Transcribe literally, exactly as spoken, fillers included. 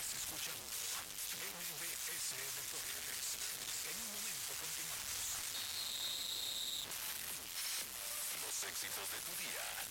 Estás escuchando M B S Deportes. En un momento continuamos. Los éxitos de tu día,